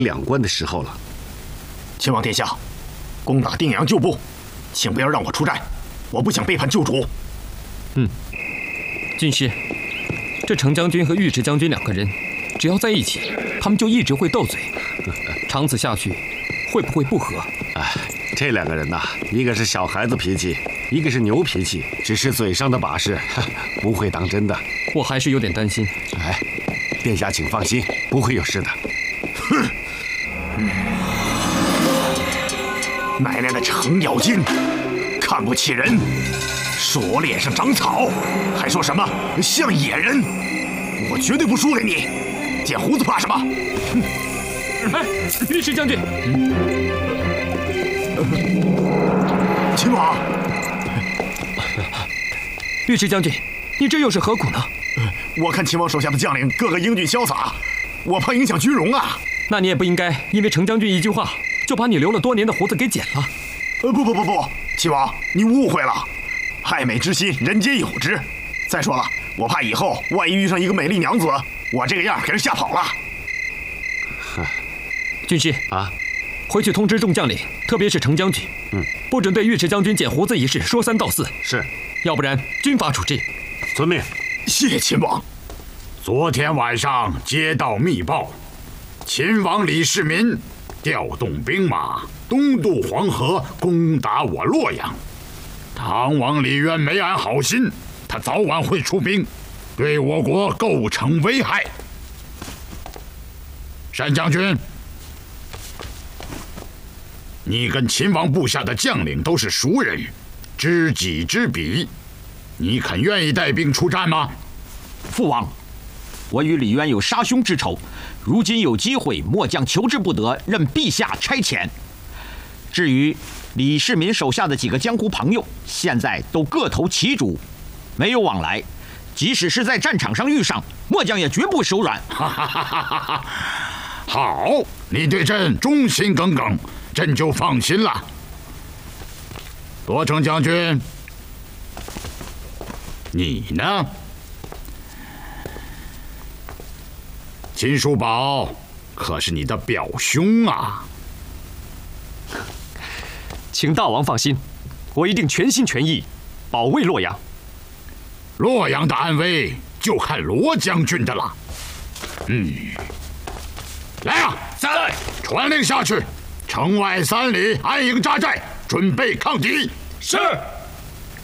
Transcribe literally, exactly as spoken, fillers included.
两关的时候了。 秦王殿下，攻打定阳旧部，请不要让我出战，我不想背叛旧主。 嗯，军师，这程将军和尉迟将军两个人，只要在一起，他们就一直会斗嘴，长此下去，会不会不和？ 哎，这两个人呐，一个是小孩子脾气，一个是牛脾气，只是嘴上的把式，不会当真的。 我还是有点担心。 哎，殿下请放心，不会有事的。 哼。嗯 奶奶的程咬金，看不起人，说我脸上长草，还说什么像野人，我绝对不输给你，剪胡子怕什么？哼！ 哎，尉迟将军， 秦王， 尉迟将军，你这又是何苦呢？ 我看秦王手下的将领个个英俊潇洒，我怕影响军容啊。 那你也不应该因为程将军一句话。 就把你留了多年的胡子给剪了。 呃，不不不不，秦王，你误会了。爱美之心，人皆有之。再说了，我怕以后万一遇上一个美丽娘子，我这个样给人吓跑了。 军师啊， 回去通知众将领，特别是程将军， 嗯， 不准对尉迟将军剪胡子一事说三道四。 是， 要不然军法处置。 遵命。 谢秦王。 昨天晚上接到密报，秦王李世民 调动兵马东渡黄河，攻打我洛阳。唐王李渊没安好心，他早晚会出兵，对我国构成危害。单将军，你跟秦王部下的将领都是熟人，知己知彼，你肯愿意带兵出战吗？ 父王，我与李渊有杀兄之仇。 如今有机会，末将求之不得，任陛下差遣。至于李世民手下的几个江湖朋友，现在都各投其主，没有往来。即使是在战场上遇上，末将也绝不手软。 哈哈哈哈哈！好，你对朕忠心耿耿，朕就放心了。罗成将军，你呢？ 秦叔宝可是你的表兄啊！ 请大王放心，我一定全心全意保卫洛阳。 洛阳的安危就看罗将军的了。嗯，来啊！在，传令下去，城外三里安营扎寨，准备抗敌。 是。